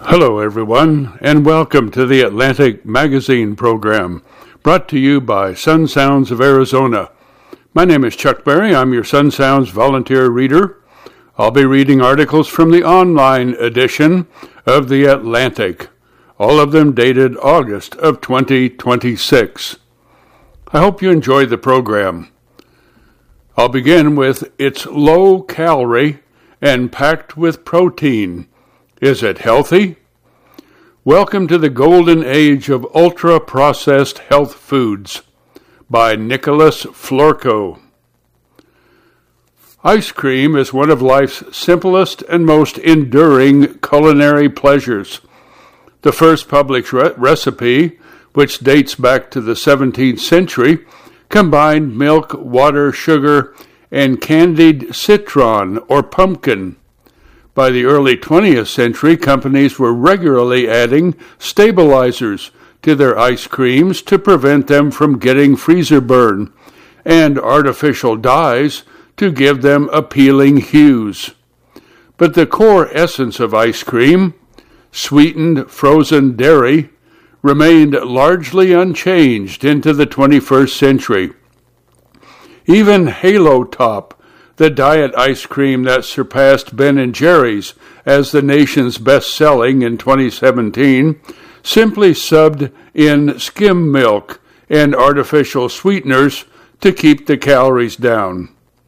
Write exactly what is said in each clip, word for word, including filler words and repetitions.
Hello, everyone, and welcome to the Atlantic Magazine program, brought to you by Sun Sounds of Arizona. My name is Chuck Berry. I'm your Sun Sounds volunteer reader. I'll be reading articles from the online edition of the Atlantic, all of them dated August of twenty twenty-six. I hope you enjoy the program. I'll begin with it's low-calorie and packed with protein. Is it healthy? Welcome to the golden age of ultra-processed health foods by Nicholas Florko. Ice cream is one of life's simplest and most enduring culinary pleasures. The first published re- recipe, which dates back to the seventeenth century, combined milk, water, sugar, and candied citron or pumpkin. By the early twentieth century, companies were regularly adding stabilizers to their ice creams to prevent them from getting freezer burn, and artificial dyes to give them appealing hues. But the core essence of ice cream, sweetened frozen dairy, remained largely unchanged into the twenty-first century. Even Halo Top, the diet ice cream that surpassed Ben and Jerry's as the nation's best-selling in twenty seventeen, simply subbed in skim milk and artificial sweeteners to keep the calories down.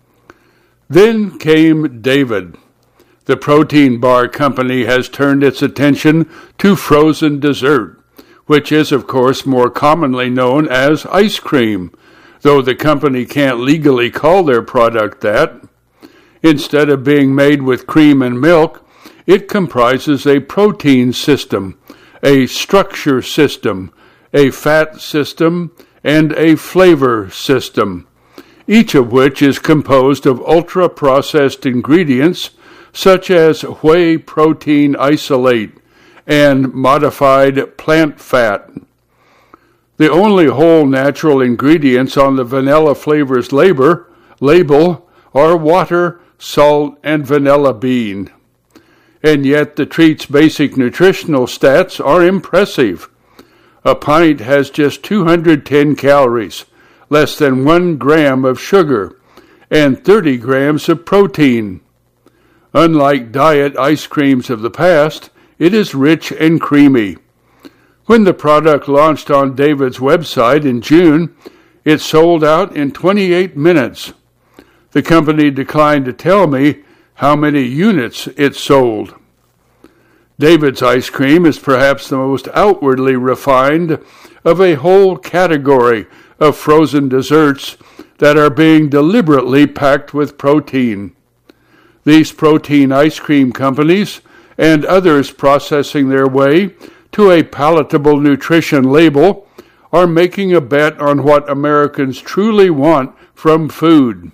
Then came David. The protein bar company has turned its attention to frozen dessert, which is, of course, more commonly known as ice cream, though the company can't legally call their product that. Instead of being made with cream and milk, it comprises a protein system, a structure system, a fat system, and a flavor system, each of which is composed of ultra-processed ingredients such as whey protein isolate and modified plant fat. The only whole natural ingredients on the vanilla flavors labor, label are water, salt, and vanilla bean. And yet the treat's basic nutritional stats are impressive. A pint has just two hundred ten calories, less than one gram of sugar, and thirty grams of protein. Unlike diet ice creams of the past, it is rich and creamy. When the product launched on David's website in June, it sold out in twenty-eight minutes. The company declined to tell me how many units it sold. David's ice cream is perhaps the most outwardly refined of a whole category of frozen desserts that are being deliberately packed with protein. These protein ice cream companies and others processing their way to a palatable nutrition label are making a bet on what Americans truly want from food.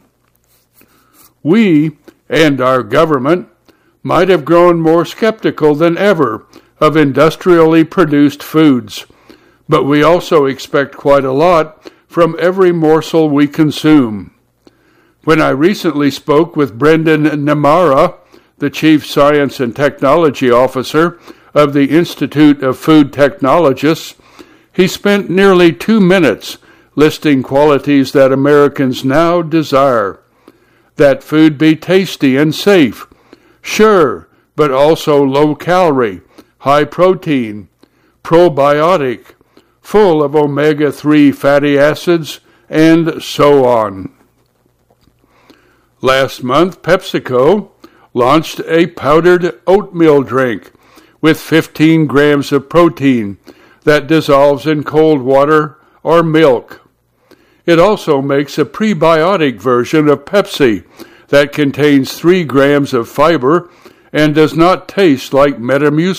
We, and our government, might have grown more skeptical than ever of industrially produced foods, but we also expect quite a lot from every morsel we consume. When I recently spoke with Brendan Niemara, the Chief Science and Technology Officer of the Institute of Food Technologists, he spent nearly two minutes listing qualities that Americans now desire. That food be tasty and safe, sure, but also low-calorie, high-protein, probiotic, full of omega three fatty acids, and so on. Last month, PepsiCo launched a powdered oatmeal drink with fifteen grams of protein that dissolves in cold water or milk. It also makes a prebiotic version of Pepsi that contains three grams of fiber and does not taste like Metamucil.